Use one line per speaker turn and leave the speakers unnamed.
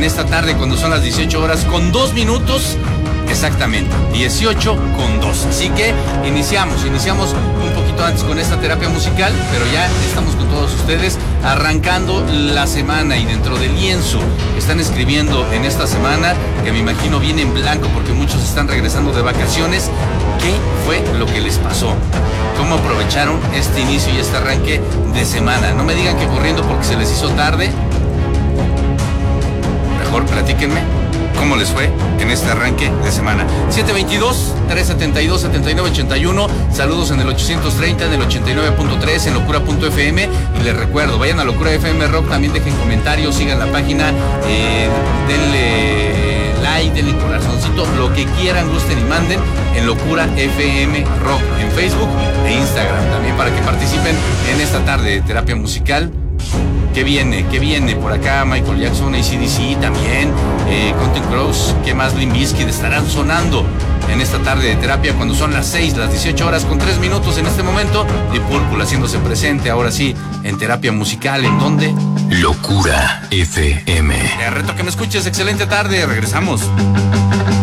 esta tarde cuando son las 18 horas con 2 minutos. Exactamente, 18 con 2. Así que iniciamos un poquito antes con esta terapia musical, pero ya estamos con todos ustedes arrancando la semana, y dentro del lienzo están escribiendo en esta semana, que me imagino viene en blanco porque muchos están regresando de vacaciones. ¿Qué fue lo que les pasó? ¿Cómo aprovecharon este inicio y este arranque de semana? No me digan que corriendo porque se les hizo tarde. Mejor platíquenme cómo les fue en este arranque de semana. 722-372-7981. Saludos en el 830, en el 89.3, en locura.fm. Y les recuerdo, vayan a Locura FM Rock, también dejen comentarios, sigan la página, denle like, denle corazoncito, lo que quieran, gusten y manden en Locura FM Rock, en Facebook e Instagram, también para que participen en esta tarde de terapia musical. ¿Qué viene por acá? Michael Jackson, AC/DC también, Counting Crows, ¿qué más? Limp Bizkit estarán sonando en esta tarde de terapia cuando son las 18 horas con 3 minutos en este momento. Deep Purple haciéndose presente, ahora sí, en terapia musical. ¿En dónde? Locura FM. Te reto que me escuches. Excelente tarde, regresamos.